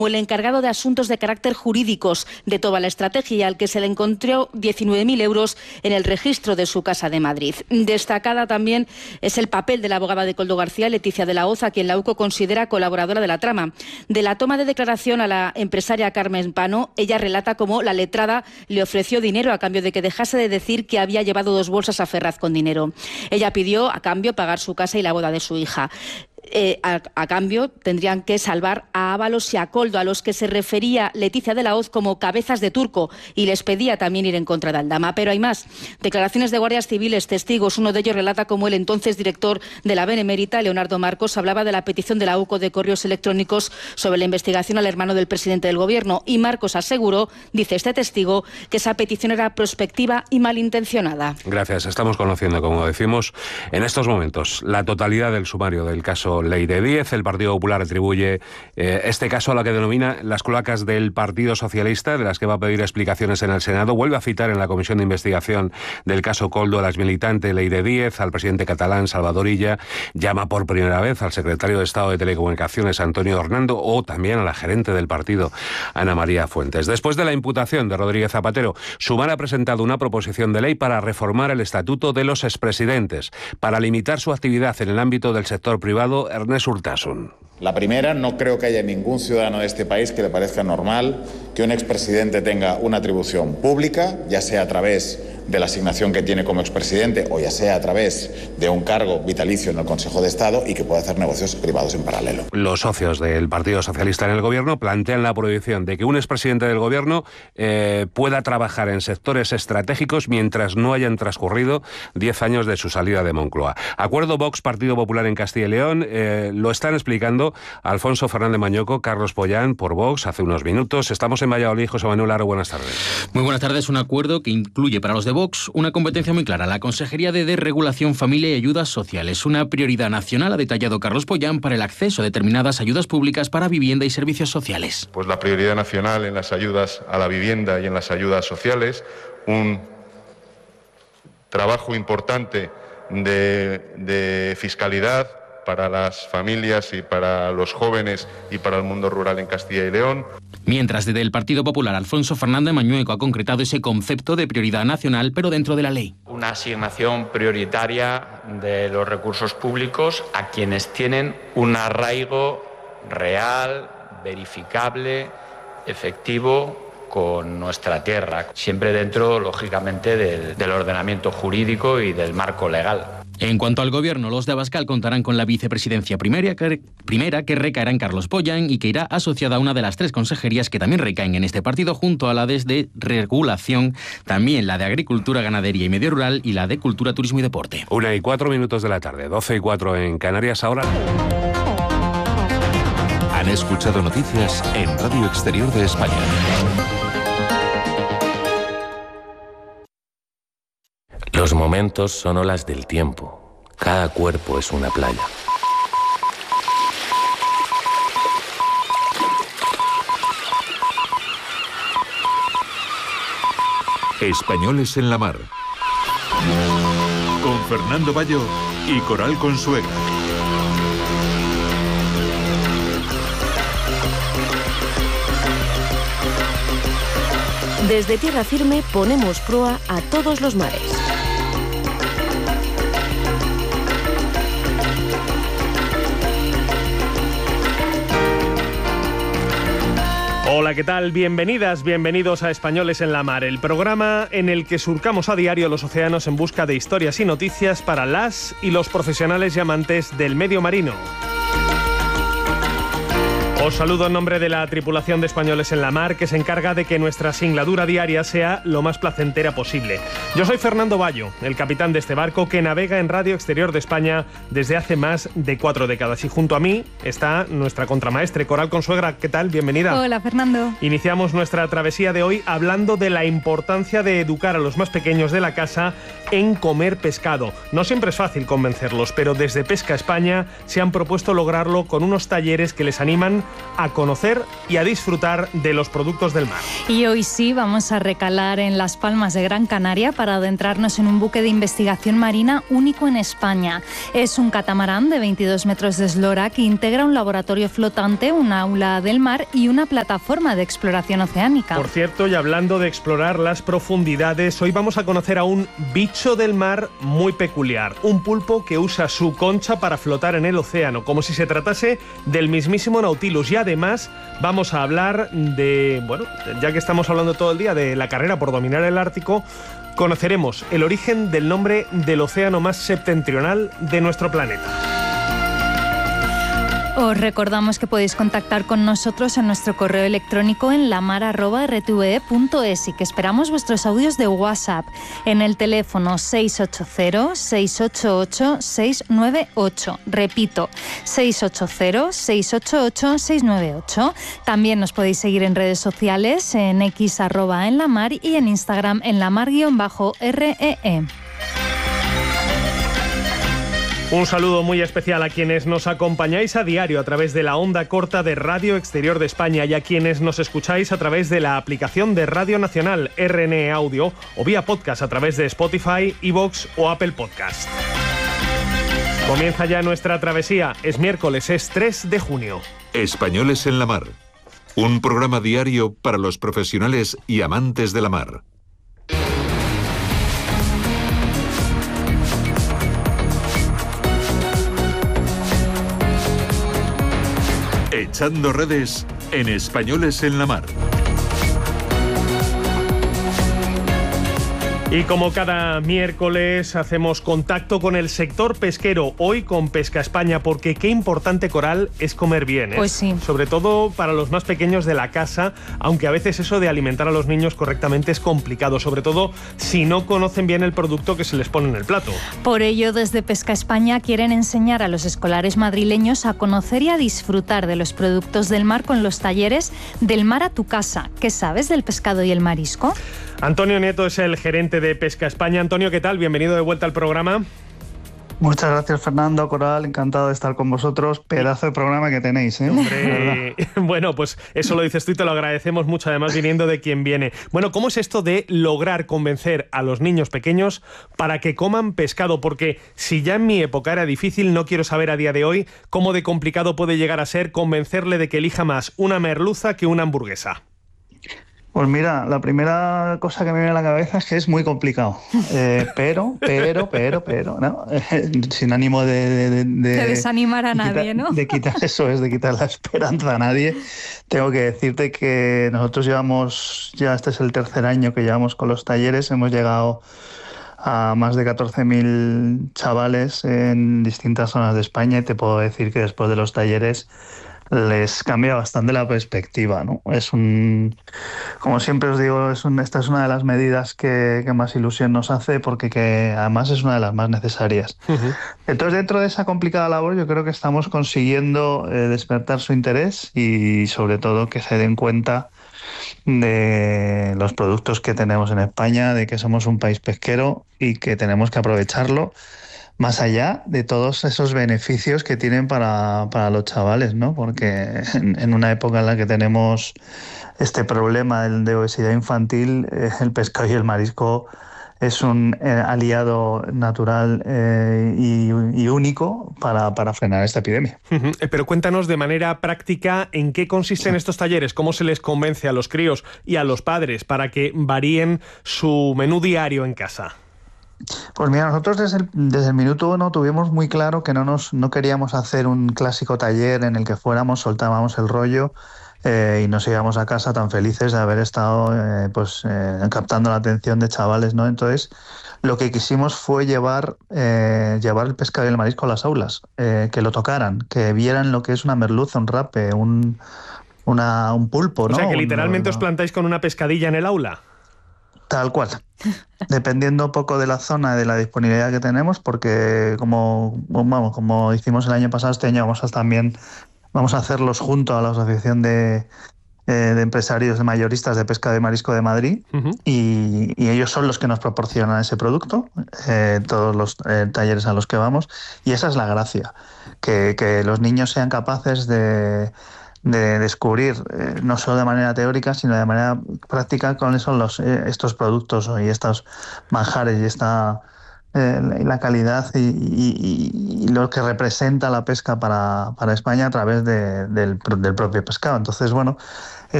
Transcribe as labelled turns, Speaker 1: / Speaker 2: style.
Speaker 1: el encargado de asuntos de carácter jurídicos de toda la estrategia, al que se le encontró 19.000 euros en el registro de su casa de Madrid. Destacada también es el papel de la abogada de Koldo García, Leticia de la Hoz, a quien la UCO considera colaboradora de la trama. De la toma de declaración a la empresaria Carmen Pano, ella relata cómo la letrada le ofreció dinero a cambio de que dejase de decir que había llevado 2 bolsas a Ferraz con dinero. Ella pidió a cambio pagar su casa y la boda de su hija. A cambio tendrían que salvar a Ábalos y a Koldo, a los que se refería Leticia de la Hoz como cabezas de turco, y les pedía también ir en contra de Aldama. Pero hay más. Declaraciones de guardias civiles, testigos. Uno de ellos relata cómo el entonces director de la Benemérita, Leonardo Marcos, hablaba de la petición de la UCO de correos electrónicos sobre la investigación al hermano del presidente del gobierno, y Marcos aseguró, dice este testigo, que esa petición era prospectiva y malintencionada.
Speaker 2: Gracias. Estamos conociendo, como decimos, en estos momentos la totalidad del sumario del caso Leire Díez. El Partido Popular atribuye este caso a la que denomina las cloacas del Partido Socialista, de las que va a pedir explicaciones en el Senado. Vuelve a citar en la comisión de investigación del caso Koldo a la exmilitante Leire Díez, al presidente catalán Salvador Illa, llama por primera vez al secretario de Estado de Telecomunicaciones Antonio Hernando, o también a la gerente del partido Ana María Fuentes. Después de la imputación de Rodríguez Zapatero, Sumar ha presentado una proposición de ley para reformar el estatuto de los expresidentes, para limitar su actividad en el ámbito del sector privado. Ernest Urtasun.
Speaker 3: La primera, no creo que haya ningún ciudadano de este país que le parezca normal que un expresidente tenga una atribución pública, ya sea a través de la asignación que tiene como expresidente o ya sea a través de un cargo vitalicio en el Consejo de Estado, y que pueda hacer negocios privados en paralelo.
Speaker 2: Los socios del Partido Socialista en el Gobierno plantean la prohibición de que un expresidente del Gobierno pueda trabajar en sectores estratégicos mientras no hayan transcurrido 10 años de su salida de Moncloa. Acuerdo Vox-Partido Popular en Castilla y León. Lo están explicando Alfonso Fernández Mañoco, Carlos Pollán por Vox hace unos minutos. Estamos en Valladolid. José Manuel Aro, buenas tardes.
Speaker 4: Muy buenas tardes. Un acuerdo que incluye para los de Vox una competencia muy clara: la Consejería de Desregulación, Familia y Ayudas Sociales. Una prioridad nacional, ha detallado Carlos Pollán, para el acceso a determinadas ayudas públicas para vivienda y servicios sociales.
Speaker 5: Pues la prioridad nacional en las ayudas a la vivienda y en las ayudas sociales, un trabajo importante de fiscalidad para las familias y para los jóvenes y para el mundo rural en Castilla y León.
Speaker 4: Mientras, desde el Partido Popular, Alfonso Fernández Mañueco ha concretado ese concepto de prioridad nacional, pero dentro de la ley.
Speaker 6: Una asignación prioritaria de los recursos públicos a quienes tienen un arraigo real, verificable, efectivo con nuestra tierra, siempre dentro, lógicamente, del ordenamiento jurídico y del marco legal.
Speaker 4: En cuanto al Gobierno, los de Abascal contarán con la vicepresidencia primera que recaerá en Carlos Pollán y que irá asociada a una de las 3 consejerías que también recaen en este partido, junto a la de Regulación, también la de Agricultura, Ganadería y Medio Rural, y la de Cultura, Turismo y Deporte.
Speaker 2: 1:04 de la tarde, 12:04 en Canarias ahora.
Speaker 7: Han escuchado noticias en Radio Exterior de España.
Speaker 8: Los momentos son olas del tiempo. Cada cuerpo es una playa.
Speaker 7: Españoles en la mar. Con Fernando Bayo y Coral Consuegra.
Speaker 9: Desde tierra firme ponemos proa a todos los mares.
Speaker 10: Hola, ¿qué tal? Bienvenidas, bienvenidos a Españoles en la Mar, el programa en el que surcamos a diario los océanos en busca de historias y noticias para las y los profesionales y amantes del medio marino. Os saludo en nombre de la tripulación de Españoles en la Mar, que se encarga de que nuestra singladura diaria sea lo más placentera posible. Yo soy Fernando Bayo, el capitán de este barco que navega en Radio Exterior de España desde hace más de 4 décadas. Y junto a mí está nuestra contramaestre, Coral Consuegra. ¿Qué tal? Bienvenida.
Speaker 11: Hola, Fernando.
Speaker 10: Iniciamos nuestra travesía de hoy hablando de la importancia de educar a los más pequeños de la casa en comer pescado. No siempre es fácil convencerlos, pero desde Pesca España se han propuesto lograrlo con unos talleres que les animan a conocer y a disfrutar de los productos del mar.
Speaker 11: Y hoy sí vamos a recalar en Las Palmas de Gran Canaria para adentrarnos en un buque de investigación marina único en España. Es un catamarán de 22 metros de eslora que integra un laboratorio flotante, un aula del mar y una plataforma de exploración oceánica.
Speaker 10: Por cierto, y hablando de explorar las profundidades, hoy vamos a conocer a un bicho del mar muy peculiar, un pulpo que usa su concha para flotar en el océano, como si se tratase del mismísimo Nautilus. Y además vamos a hablar de, bueno, ya que estamos hablando todo el día de la carrera por dominar el Ártico, conoceremos el origen del nombre del océano más septentrional de nuestro planeta.
Speaker 11: Os recordamos que podéis contactar con nosotros en nuestro correo electrónico en lamar@rtve.es y que esperamos vuestros audios de WhatsApp en el teléfono 680-688-698. Repito, 680-688-698. También nos podéis seguir en redes sociales, en X @enlamar y en Instagram en lamar_REE.
Speaker 10: Un saludo muy especial a quienes nos acompañáis a diario a través de la onda corta de Radio Exterior de España y a quienes nos escucháis a través de la aplicación de Radio Nacional RNE Audio o vía podcast a través de Spotify, iVoox o Apple Podcast. Comienza ya nuestra travesía. Es miércoles, es 3 de junio.
Speaker 7: Españoles en la mar. Un programa diario para los profesionales y amantes de la mar. Echando redes en Españoles en la mar.
Speaker 10: Y como cada miércoles hacemos contacto con el sector pesquero, hoy con Pesca España, porque qué importante, Coral, es comer bien, ¿eh?
Speaker 11: Pues sí.
Speaker 10: Sobre todo para los más pequeños de la casa, aunque a veces eso de alimentar a los niños correctamente es complicado, sobre todo si no conocen bien el producto que se les pone en el plato.
Speaker 11: Por ello, desde Pesca España quieren enseñar a los escolares madrileños a conocer y a disfrutar de los productos del mar con los talleres Del mar a tu casa. ¿Qué sabes del pescado y el marisco?
Speaker 10: Antonio Nieto es el gerente de Pesca España. Antonio, ¿qué tal? Bienvenido de vuelta al programa.
Speaker 12: Muchas gracias, Fernando, Coral, encantado de estar con vosotros. Pedazo de programa que tenéis, ¿eh?
Speaker 10: Hombre, bueno, pues eso lo dices tú y te lo agradecemos mucho, además viniendo de quien viene. Bueno, ¿cómo es esto de lograr convencer a los niños pequeños para que coman pescado? Porque si ya en mi época era difícil, no quiero saber a día de hoy cómo de complicado puede llegar a ser convencerle de que elija más una merluza que una hamburguesa.
Speaker 12: Pues mira, la primera cosa que me viene a la cabeza es que es muy complicado, pero, ¿no? Sin ánimo de
Speaker 11: desanimar a nadie, ¿no?
Speaker 12: De quitar la esperanza a nadie. Tengo que decirte que nosotros este es el tercer año que llevamos con los talleres, hemos llegado a más de 14.000 chavales en distintas zonas de España y te puedo decir que después de los talleres les cambia bastante la perspectiva, ¿no? Como siempre os digo, esta es una de las medidas que más ilusión nos hace porque además es una de las más necesarias. Uh-huh. Entonces, dentro de esa complicada labor, yo creo que estamos consiguiendo despertar su interés y sobre todo que se den cuenta de los productos que tenemos en España, de que somos un país pesquero y que tenemos que aprovecharlo más allá de todos esos beneficios que tienen para los chavales, ¿no? Porque en una época en la que tenemos este problema de obesidad infantil, el pescado y el marisco es un aliado natural y único para frenar esta epidemia.
Speaker 10: Uh-huh. Pero cuéntanos de manera práctica en qué consisten estos talleres, cómo se les convence a los críos y a los padres para que varíen su menú diario en casa.
Speaker 12: Pues mira, nosotros desde el minuto uno tuvimos muy claro que no queríamos hacer un clásico taller en el que soltábamos el rollo y nos íbamos a casa tan felices de haber estado captando la atención de chavales, ¿no? Entonces, lo que quisimos fue llevar el pescado y el marisco a las aulas, que lo tocaran, que vieran lo que es una merluza, un rape, un pulpo, ¿no?
Speaker 10: O sea, que literalmente os plantáis con una pescadilla en el aula.
Speaker 12: Tal cual. Dependiendo un poco de la zona y de la disponibilidad que tenemos, porque como hicimos el año pasado, este año vamos a hacerlos junto a la Asociación de Empresarios de Mayoristas de Pesca de Marisco de Madrid. Uh-huh. y ellos son los que nos proporcionan ese producto, todos los talleres a los que vamos, y esa es la gracia, que los niños sean capaces de de descubrir, no solo de manera teórica, sino de manera práctica, cuáles son estos productos y estos manjares y la calidad y lo que representa la pesca para España a través del propio pescado. Entonces, bueno,